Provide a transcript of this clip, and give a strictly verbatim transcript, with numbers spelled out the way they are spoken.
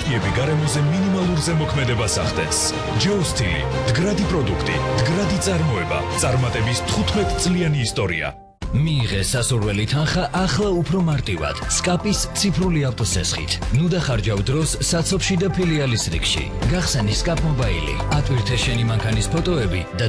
ტექნოლოგიები გარემოზე მინიმალურ ზემოქმედებას ახდენს. ჯეოსტილი, მდგრადი პროდუქტი, მდგრადი წარმოება, წარმატების თხუთმეტწლიანი ისტორია. მიიღე სასურველი თანხა ახლა უფრო მარტივად სკაპის ციფრული ავტოსესხით. ნუ დახარჯავ დროს საცობში და ფილიალის რიგში. გახსენი სკაპ მობაილი, ატვირთე შენი მანქანის ფოტოები და